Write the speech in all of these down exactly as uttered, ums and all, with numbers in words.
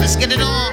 let's get it on.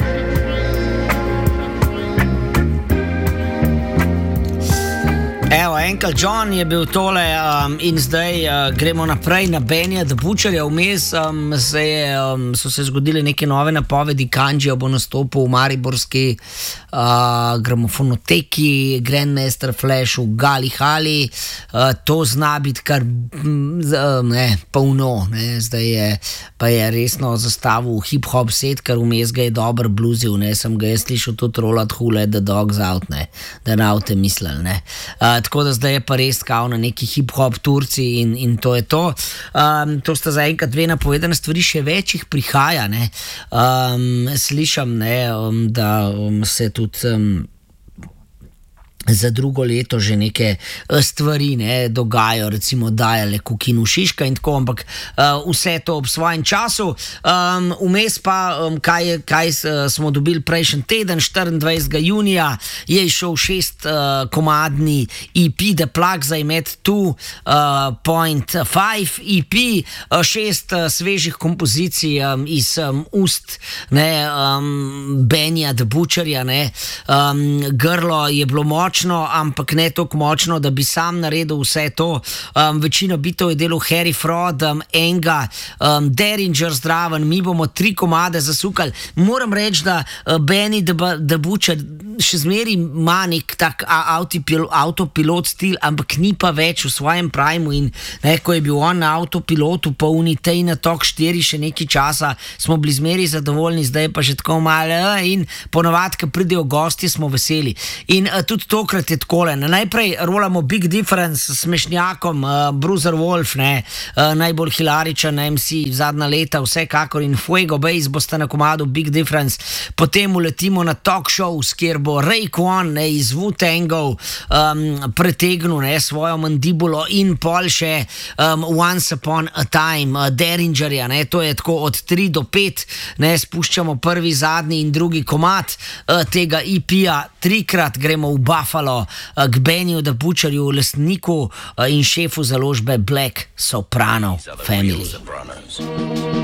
Evo, Uncle John je bil tole um, in zdaj uh, gremo naprej na Benija the Butcherja. Vmes um, se je, um, so se zgodile neke nove napovedi. Kanjija bo nastopil v mariborski uh, gramofonoteki, Grandmaster Flash v Gali Hali. Uh, to zna biti kar uh, ne, polno. Ne. Zdaj je, pa je resno zastavil hip-hop set, ker vmes ga je dober bluzil. Ne. Sem ga je slišal tudi rolat Who Let the Dogs Out, ne. Da na avte mislil. Ne. Uh, tako da zdaj je pa res kao na neki hip-hop Turci in, in to je to. Um, to sta zaenkrat dve napovedane stvari, še več jih prihaja. Ne. Um, slišam, ne, um, da um, se tudi... Um, za drugo leto že neke stvari ne, dogajajo, recimo dajale Kukinu Šiška in tako, ampak uh, vse to ob svojem času. Um, vmes pa, um, kaj, kaj smo dobili prejšnji teden, štiriindvajsetega junija, je šel šest uh, komadni E P The Plugs I Met Two Point Five E P, uh, šest uh, svežih kompozicij um, iz um, ust ne, um, Benija the Butcherja. Ne. Um, grlo je bilo močno, ampak ne toliko močno, da bi sam naredil vse to. Um, večino bitov je delal Harry Fraud, um, Enga, um, Derringer zdraven, mi bomo tri komade zasukali. Moram reči, da uh, Benny the, the Butcher še zmeri ima nek tak autopilot, autopilot stil, ampak ni pa več v svojem primu in ne, ko je bil on na autopilotu pa uni tej na tok štiri še nekaj časa, smo bili zmeri zadovoljni, zdaj pa že tako malo uh, in ponovadi, ko pridejo gosti, smo veseli. In uh, tudi to Tokrat je takole. Najprej rolamo Big Difference s smešnjakom, uh, Bruiser Wolf, ne, uh, najbolj hilaričen M C zadnja leta, vsekakor, in Fuego Bass bosta na komadu Big Difference. Potem uletimo na Talk Shows, kjer bo Raekwon ne, iz Wu-Tangov um, pretegnil ne, svojo mandibulo in pol še um, Once Upon a Time, uh, Derringerja, ne, to je tako od tri do pet, ne, spuščamo prvi, zadnji in drugi komad uh, tega E P-ja, trikrat gremo v Buffalo k Beniju the Butcherju, lastniku in šefu založbe Black Soprano Family.